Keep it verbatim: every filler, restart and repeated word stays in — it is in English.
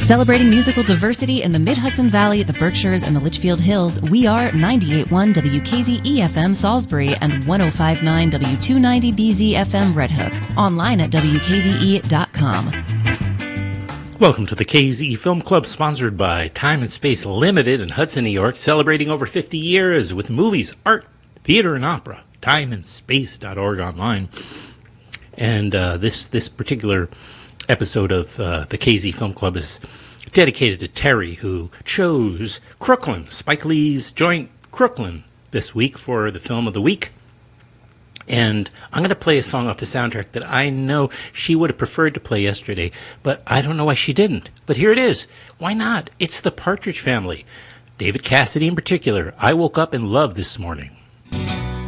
Celebrating musical diversity in the Mid-Hudson Valley, the Berkshires, and the Litchfield Hills, we are ninety-eight point one W K Z E F M Salisbury and one oh five point nine W two ninety B Z F M Red Hook. Online at W K Z E dot com. Welcome to the K Z E Film Club, sponsored by Time and Space Limited in Hudson, New York, celebrating over fifty years with movies, art, theater, and opera. time and space dot org online. And uh, this this particular episode of uh, the K Z Film Club is dedicated to Terry, who chose Crooklyn, Spike Lee's joint Crooklyn, this week for the film of the week. And I'm going to play a song off the soundtrack that I know she would have preferred to play yesterday, but I don't know why she didn't. But here it is. Why not? It's the Partridge Family. David Cassidy in particular. I Woke Up in Love This Morning.